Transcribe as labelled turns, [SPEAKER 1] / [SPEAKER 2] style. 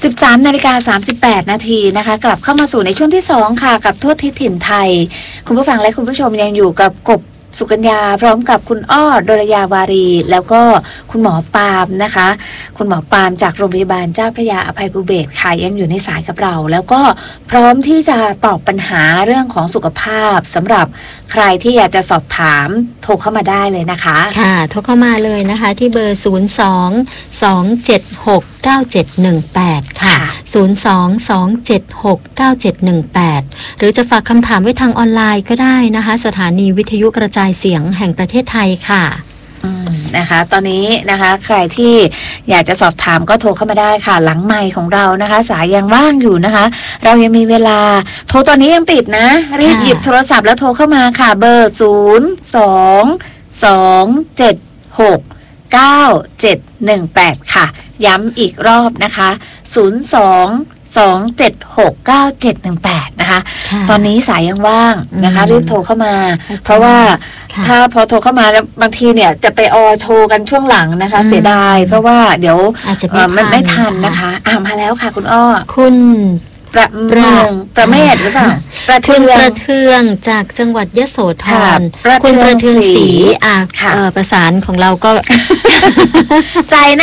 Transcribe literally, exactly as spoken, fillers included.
[SPEAKER 1] สิบสามนาฬิกาสามสิบแปดนาทีนะคะกลับเข้ามาสู่ในช่วงที่สองค่ะกับทั่วทิศถิ่นไทยคุณผู้ฟังและคุณผู้ชมยังอยู่กับกบสุกัญญาพร้อมกับคุณอ้อดลยาวารีแล้วก็คุณหมอปาล์มนะคะคุณหมอปาล์มจากโรงพยาบาลเจ้าพระยาอภัยภูเบศรค่ะยังอยู่ในสายกับเราแล้วก็พร้อมที่จะตอบปัญหาเรื่องของสุขภาพสำหรับใครที่อยากจะสอบถามโทรเข้ามาได้เลยนะคะ
[SPEAKER 2] ค่ะโทรเข้ามาเลยนะคะที่เบอร์ศูนย์ สอง สอง เจ็ด หก เก้า เจ็ด หนึ่ง แปดค่ะศูนย์ สอง สอง เจ็ด หก เก้า เจ็ด หนึ่ง แปดหรือจะฝากคำถามไว้ทางออนไลน์ก็ได้นะคะสถานีวิทยุกระจายเสียงแห่งประเทศไทยค่ะ
[SPEAKER 1] นะคะตอนนี้นะคะใครที่อยากจะสอบถามก็โทรเข้ามาได้ค่ะหลังไมค์ของเรานะคะสายยังว่างอยู่นะคะเรายังมีเวลาโทรตอนนี้ยังติดนะรีบหยิบโทรศัพท์แล้วโทรเข้ามาค่ะเบอร์ศูนย์ สอง สอง เจ็ด หก เก้า เจ็ด หนึ่ง แปดค่ะย้ำอีกรอบนะคะศูนย์ สอง สอง เจ็ด หก เก้า เจ็ด หนึ่ง แปดนะคะตอนนี้สายยังว่างนะคะรีบโทรเข้ามาเพราะว่าถ้าพอโทรเข้ามาแล้วบางทีเนี่ยจะไปออโชว์กันช่วงหลังนะคะเสียดายเพราะว่าเดี๋ยว
[SPEAKER 2] อาจจะ
[SPEAKER 1] ไม่ไม่ทันนะคะอ่ามาแล้วค่ะคุณอ้อ
[SPEAKER 2] คุณ
[SPEAKER 1] ประเมืองประเมศหรือเปล่า
[SPEAKER 2] ประเทืองประเทืองจากจังหวัดยโสธรคุณประเทืองศรีอ่ะประสานของเราก็
[SPEAKER 1] ใจนะ